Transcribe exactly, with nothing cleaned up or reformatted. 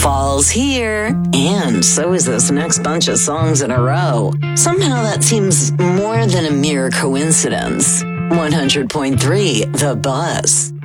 Fall's here, and so is this next bunch of songs in a row. Somehow that seems more than a mere coincidence. one hundred point three The Buzz.